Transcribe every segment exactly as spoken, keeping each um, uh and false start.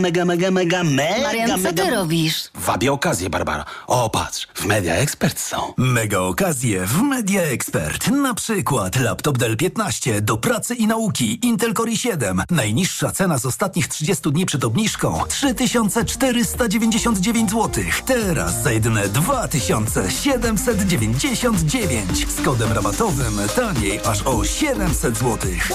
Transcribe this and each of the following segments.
Mega, mega, mega, mega, Marian, co mega... ty robisz? Wabię okazję, Barbara. O, patrz, w Media Expert są. Mega okazje w Media Expert. Na przykład laptop Dell piętnaście do pracy i nauki Intel Core i siedem. Najniższa cena z ostatnich trzydziestu dni przed obniżką trzy tysiące czterysta dziewięćdziesiąt dziewięć złotych. Teraz za jedyne dwa tysiące siedemset dziewięćdziesiąt dziewięć. Z kodem rabatowym taniej aż o siedemset złotych.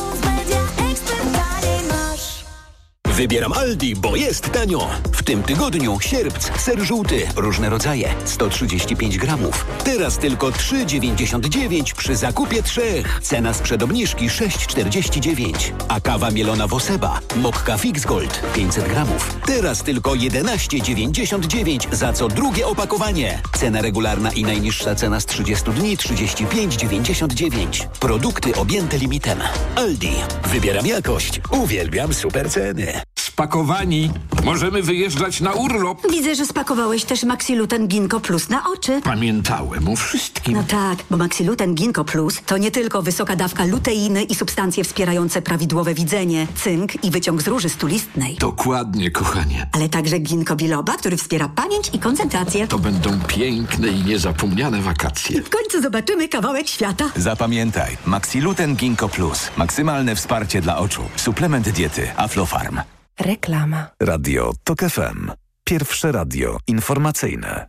Wybieram Aldi, bo jest tanio. W tym tygodniu sierpc, ser żółty, różne rodzaje, sto trzydzieści pięć gramów. Teraz tylko trzy dziewięćdziesiąt dziewięć przy zakupie trzech. Cena sprzed obniżki sześć czterdzieści dziewięć. A kawa mielona Woseba, Mokka Fix Gold, pięćset gramów. Teraz tylko jedenaście dziewięćdziesiąt dziewięć za co drugie opakowanie. Cena regularna i najniższa cena z trzydziestu dni trzydzieści pięć dziewięćdziesiąt dziewięć. Produkty objęte limitem. Aldi. Wybieram jakość. Uwielbiam super ceny. Spakowani. Możemy wyjeżdżać na urlop. Widzę, że spakowałeś też Maxiluten Ginkgo Plus na oczy. Pamiętałem o wszystkim. No tak, bo Maxiluten Ginkgo Plus to nie tylko wysoka dawka luteiny i substancje wspierające prawidłowe widzenie, cynk i wyciąg z róży stulistnej. Dokładnie, kochanie. Ale także ginkgo biloba, który wspiera pamięć i koncentrację. To będą piękne i niezapomniane wakacje. W końcu zobaczymy kawałek świata. Zapamiętaj, Maxiluten Ginkgo Plus. Maksymalne wsparcie dla oczu. Suplement diety Aflofarm. Reklama. Radio Tok F M. Pierwsze radio informacyjne.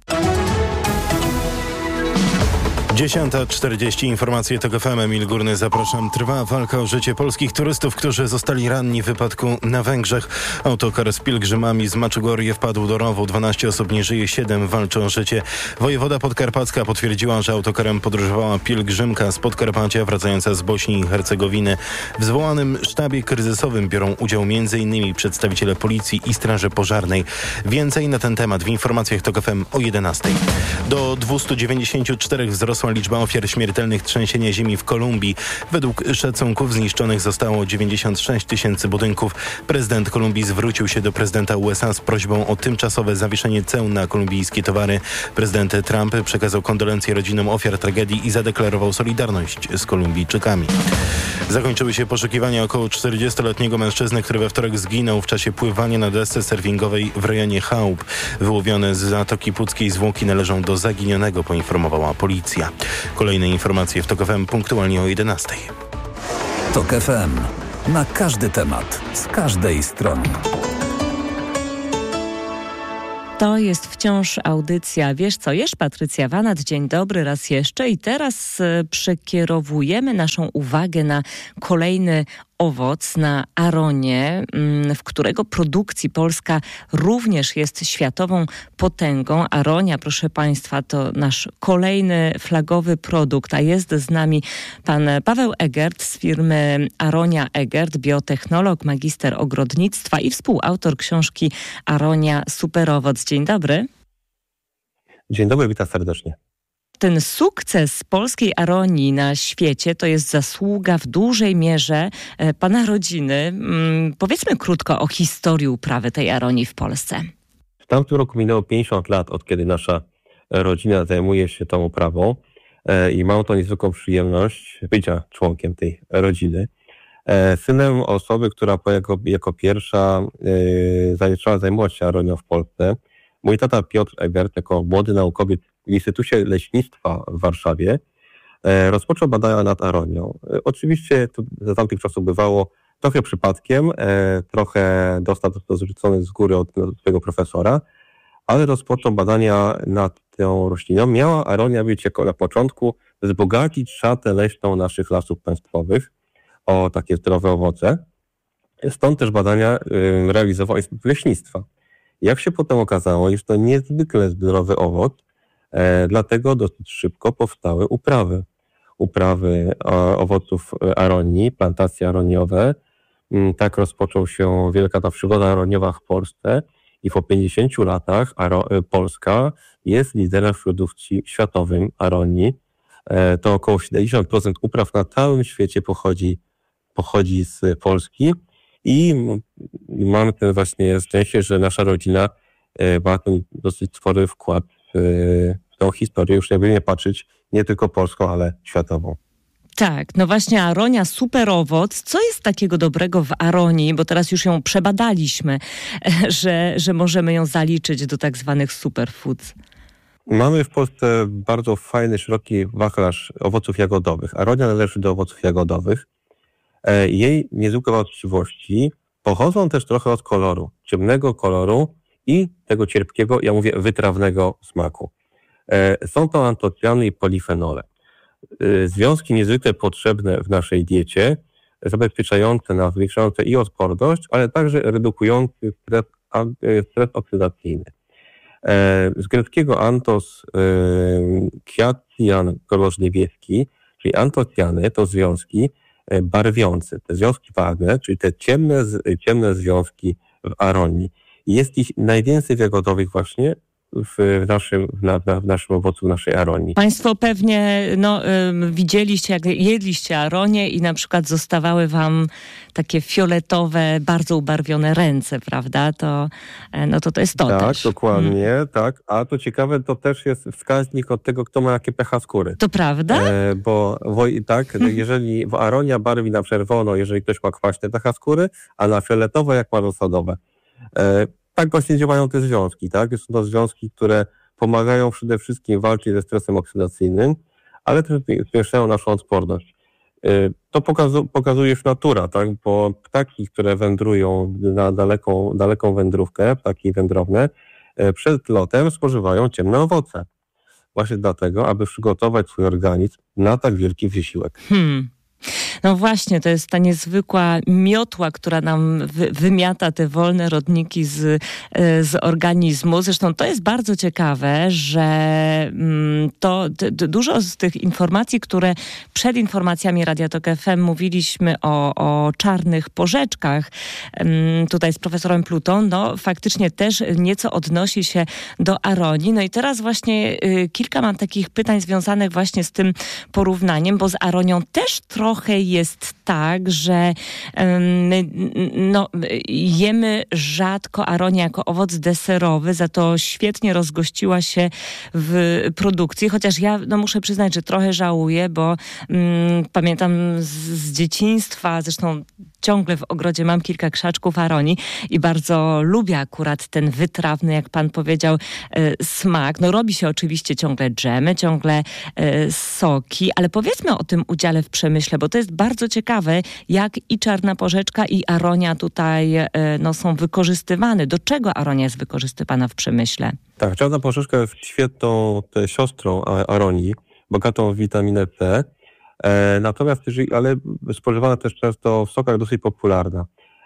dziesiąta czterdzieści. Informacje Tok F M. Emil Górny, zapraszam. Trwa walka o życie polskich turystów, którzy zostali ranni w wypadku na Węgrzech. Autokar z pielgrzymami z Maczugorje wpadł do rowu. dwanaście osób nie żyje, siedem walczy o życie. Wojewoda podkarpacka potwierdziła, że autokarem podróżowała pielgrzymka z Podkarpacia wracająca z Bośni i Hercegowiny. W zwołanym sztabie kryzysowym biorą udział m.in. przedstawiciele policji i straży pożarnej. Więcej na ten temat w informacjach Tok F M o jedenastej. Do dwieście dziewięćdziesiąt cztery wzrosła liczba ofiar śmiertelnych trzęsienia ziemi w Kolumbii. Według szacunków zniszczonych zostało dziewięćdziesiąt sześć tysięcy budynków. Prezydent Kolumbii zwrócił się do prezydenta U S A z prośbą o tymczasowe zawieszenie ceł na kolumbijskie towary. Prezydent Trump przekazał kondolencje rodzinom ofiar tragedii i zadeklarował solidarność z Kolumbijczykami. Zakończyły się poszukiwania około czterdziestoletniego mężczyzny, który we wtorek zginął w czasie pływania na desce surfingowej w rejonie Chałup. Wyłowione z Zatoki Puckiej zwłoki należą do zaginionego, poinformowała policja. Kolejne informacje w Tok F M punktualnie o jedenastej. Tok F M. Na każdy temat, z każdej strony. To jest wciąż audycja Wiesz co jesz? Patrycja Wanat. Dzień dobry raz jeszcze. I teraz y, przekierowujemy naszą uwagę na kolejny owoc, na aronie, w którego produkcji Polska również jest światową potęgą. Aronia, proszę Państwa, to nasz kolejny flagowy produkt, a jest z nami pan Paweł Egert z firmy Aronia Egert, biotechnolog, magister ogrodnictwa i współautor książki Aronia Superowoc. Dzień dobry. Dzień dobry, witam serdecznie. Ten sukces polskiej aronii na świecie to jest zasługa w dużej mierze pana rodziny. Powiedzmy krótko o historii uprawy tej aronii w Polsce. W tamtym roku minęło pięćdziesiąt lat, od kiedy nasza rodzina zajmuje się tą uprawą i mam tą niezwykłą przyjemność bycia członkiem tej rodziny. Synem osoby, która jako, jako pierwsza zaczęła zajmować się aronią w Polsce. Mój tata Piotr Egert, jako młody naukowiec w Instytucie Leśnictwa w Warszawie, rozpoczął badania nad aronią. Oczywiście to za tamtych czasów bywało trochę przypadkiem, trochę dostał to zrzucony z góry od swojego profesora, ale rozpoczął badania nad tą rośliną. Miała aronia być jako na początku wzbogacić szatę leśną naszych lasów państwowych o takie zdrowe owoce. Stąd też badania realizował Instytut Leśnictwa. Jak się potem okazało, jest to niezwykle zdrowy owoc, e, dlatego dosyć szybko powstały uprawy. Uprawy e, owoców aronii, plantacje aroniowe. Mm, tak rozpoczął się wielka ta przygoda aroniowa w Polsce i po pięćdziesięciu latach Aro- Polska jest liderem w produkcji światowym aronii. E, to około siedemdziesiąt procent upraw na całym świecie pochodzi, pochodzi z Polski. I mamy ten właśnie szczęście, że nasza rodzina ma ten dosyć spory wkład w tą historię, już jakby nie patrzeć, nie tylko polską, ale światową. Tak, no właśnie aronia, super owoc. Co jest takiego dobrego w aronii, bo teraz już ją przebadaliśmy, że, że możemy ją zaliczyć do tak zwanych superfoods? Mamy w Polsce bardzo fajny, szeroki wachlarz owoców jagodowych. Aronia należy do owoców jagodowych. Jej niezwykłe właściwości pochodzą też trochę od koloru, ciemnego koloru i tego cierpkiego, ja mówię, wytrawnego smaku. Są to antocjany i polifenole. Związki niezwykle potrzebne w naszej diecie, zabezpieczające nas, zwiększające i odporność, ale także redukujące stres, stres oksydacyjny. Z greckiego antos, kwiatian, kolor niebieski, czyli antocjany to związki barwiące, te związki barwne, czyli te ciemne, ciemne związki w aronii. Jest ich najwięcej w jagodowych właśnie w naszym, w naszym owocu, w naszej aronii. Państwo pewnie no, um, widzieliście, jak jedliście aronię i na przykład zostawały wam takie fioletowe, bardzo ubarwione ręce, prawda? To, no to to jest to tak, też. Tak, dokładnie, hmm. tak. A to ciekawe, to też jest wskaźnik od tego, kto ma jakie pH skóry. To prawda? E, bo wo, tak, hmm. jeżeli w aronia barwi na czerwono, jeżeli ktoś ma kwaśne pH skóry, a na fioletowe jak ma rosodowe. E, Tak właśnie działają te związki, tak? Są to związki, które pomagają przede wszystkim walczyć ze stresem oksydacyjnym, ale też zwiększają naszą odporność. To pokazu- pokazuje już natura, tak? Bo ptaki, które wędrują na daleką, daleką wędrówkę, ptaki wędrowne, przed lotem spożywają ciemne owoce. Właśnie dlatego, aby przygotować swój organizm na tak wielki wysiłek. Hmm. No właśnie, to jest ta niezwykła miotła, która nam wy, wymiata te wolne rodniki z, z organizmu. Zresztą to jest bardzo ciekawe, że mm, to d, d, dużo z tych informacji, które przed informacjami Radia Tok F M mówiliśmy o, o czarnych porzeczkach, mm, tutaj z profesorem Plutą, no faktycznie też nieco odnosi się do aronii. No i teraz właśnie y, kilka mam takich pytań związanych właśnie z tym porównaniem, bo z aronią też trochę jest tak, że my no, jemy rzadko aronię jako owoc deserowy, za to świetnie rozgościła się w produkcji, chociaż ja no, muszę przyznać, że trochę żałuję, bo mm, pamiętam z, z dzieciństwa, zresztą ciągle w ogrodzie mam kilka krzaczków aronii i bardzo lubię akurat ten wytrawny, jak pan powiedział, e, smak. No robi się oczywiście ciągle dżemy, ciągle e, soki, ale powiedzmy o tym udziale w przemyśle, bo to jest bardzo ciekawe, jak i czarna porzeczka, i aronia tutaj e, no, są wykorzystywane. Do czego aronia jest wykorzystywana w przemyśle? Tak, czarna porzeczka jest świetną te, siostrą aronii, bogatą w witaminę C. E, natomiast, jeżeli, ale spożywana też często w sokach, dosyć popularna.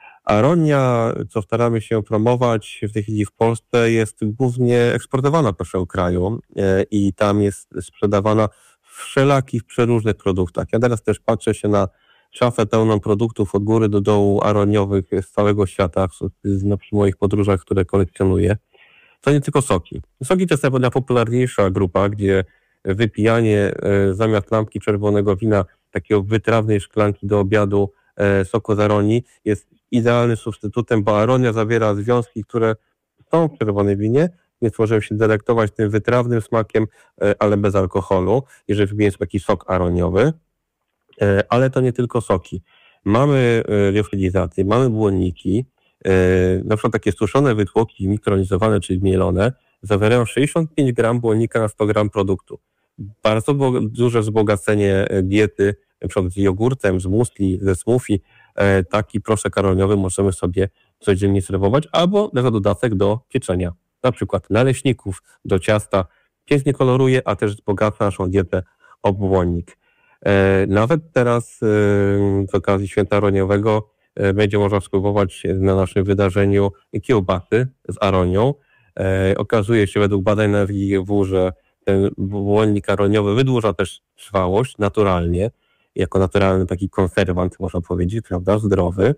Aronia, co staramy się promować w tej chwili w Polsce, jest głównie eksportowana do naszego kraju e, i tam jest sprzedawana w wszelakich, przeróżnych produktach. Ja teraz też patrzę się na szafę pełną produktów od góry do dołu aroniowych z całego świata, na moich podróżach, które kolekcjonuję. To nie tylko soki. Soki to jest najpopularniejsza grupa, gdzie wypijanie e, zamiast lampki czerwonego wina, takiego wytrawnej szklanki do obiadu e, soku z aronii jest idealnym substytutem, bo aronia zawiera związki, które są w czerwonym winie, więc możemy się delektować tym wytrawnym smakiem, e, ale bez alkoholu, jeżeli wypijemy taki sok aroniowy. E, ale to nie tylko soki. Mamy e, liofilizację, mamy błonniki, e, na przykład takie suszone wytłoki mikronizowane, czyli mielone, zawierają sześćdziesiąt pięć gram błonnika na sto gram produktu. Bardzo bo- duże wzbogacenie diety, na przykład z jogurtem, z musli, ze smoothie. E, taki proszek aroniowy możemy sobie codziennie serwować, albo na dodatek do pieczenia. Na przykład naleśników, do ciasta. Pięknie koloruje, a też wzbogaca naszą dietę o błonnik. E, nawet teraz e, z okazji święta aroniowego e, będzie można spróbować na naszym wydarzeniu kiełbasy z aronią. E, okazuje się według badań na F G W, że ten błonnik aroniowy wydłuża też trwałość naturalnie, jako naturalny taki konserwant, można powiedzieć, prawda, zdrowy.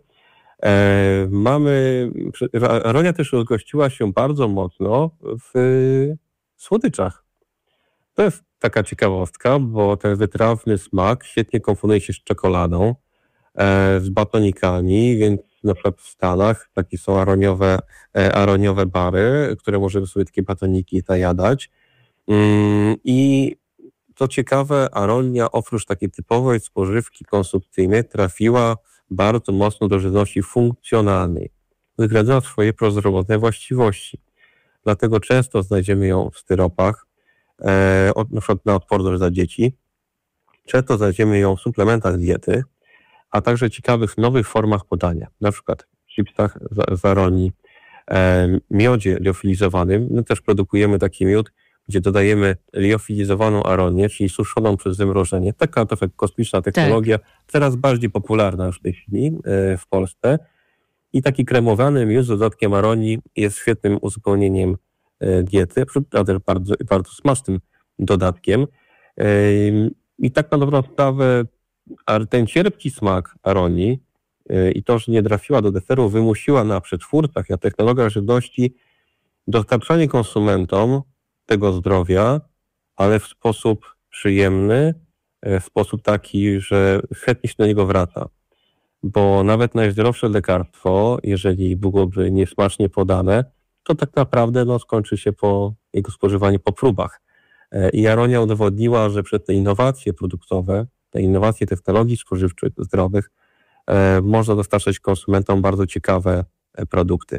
E, mamy, aronia też rozgościła się bardzo mocno w słodyczach. To jest taka ciekawostka, bo ten wytrawny smak świetnie komponuje się z czekoladą, e, z batonikami, więc na przykład w Stanach takie są aroniowe, e, aroniowe bary, które możemy sobie takie batoniki zajadać. Mm, I co ciekawe, aronia oprócz takiej typowej spożywki konsumpcyjnej trafiła bardzo mocno do żywności funkcjonalnej. Wygradza swoje prozdrowotne właściwości. Dlatego często znajdziemy ją w styropach, e, od, na przykład na odporność dla dzieci. Często znajdziemy ją w suplementach diety, a także ciekawych nowych formach podania, na przykład w chipsach z, z aronii, e, miodzie liofilizowanym. My też produkujemy taki miód, gdzie dodajemy liofilizowaną aronię, czyli suszoną przez zamrożenie. Taka trochę kosmiczna technologia, tak. Coraz bardziej popularna już w tej chwili e, w Polsce. I taki kremowany miód z dodatkiem aronii jest świetnym uzupełnieniem e, diety, a też bardzo, bardzo smacznym dodatkiem. E, I tak na dobrą sprawę ten cierpki smak aronii e, i to, że nie trafiła do deseru, wymusiła na przetwórcach, na technologiach żywności dostarczanie konsumentom tego zdrowia, ale w sposób przyjemny, w sposób taki, że chętnie się do niego wraca. Bo nawet najzdrowsze lekarstwo, jeżeli byłoby niesmacznie podane, to tak naprawdę no, skończy się po jego spożywaniu po próbach. I aronia udowodniła, że przez te innowacje produktowe, te innowacje technologii spożywczych, zdrowych, e, można dostarczać konsumentom bardzo ciekawe produkty.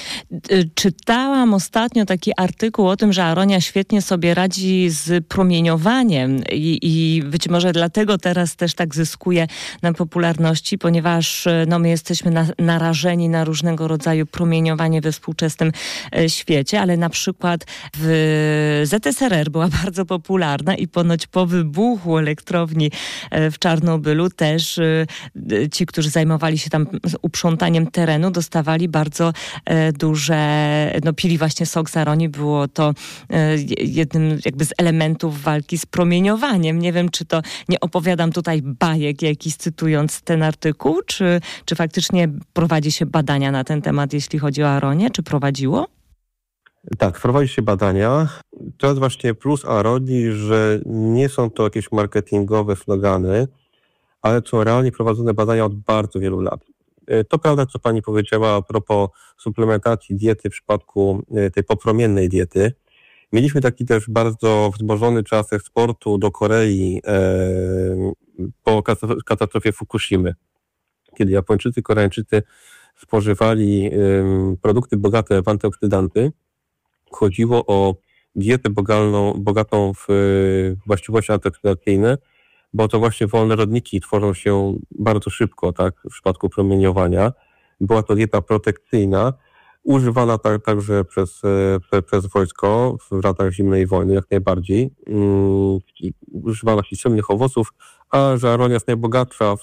Czytałam ostatnio taki artykuł o tym, że aronia świetnie sobie radzi z promieniowaniem i, i być może dlatego teraz też tak zyskuje na popularności, ponieważ no, my jesteśmy na, narażeni na różnego rodzaju promieniowanie we współczesnym świecie, ale na przykład w Z S R R była bardzo popularna i ponoć po wybuchu elektrowni w Czarnobylu też ci, którzy zajmowali się tam uprzątaniem terenu, dostawali bardzo duże, no pili właśnie sok z aronii, było to jednym jakby z elementów walki z promieniowaniem. Nie wiem, czy to nie opowiadam tutaj bajek jakiś cytując ten artykuł, czy, czy faktycznie prowadzi się badania na ten temat, jeśli chodzi o aronię, czy prowadziło? Tak, prowadzi się badania. To jest właśnie plus aronii, że nie są to jakieś marketingowe slogany, ale są realnie prowadzone badania od bardzo wielu lat. To prawda, co pani powiedziała a propos suplementacji diety w przypadku tej popromiennej diety. Mieliśmy taki też bardzo wzmożony czas eksportu do Korei e, po katastrofie Fukushimy, kiedy Japończycy, Koreańczycy spożywali e, produkty bogate w antyoksydanty. Chodziło o dietę bogalną, bogatą w e, właściwości antyoksydacyjne, bo to właśnie wolne rodniki tworzą się bardzo szybko, tak, w przypadku promieniowania. Była to dieta protekcyjna, używana tak, także przez, przez wojsko w latach zimnej wojny, jak najbardziej. Um, używana się ciemnych owoców, a że aronia jest najbogatsza w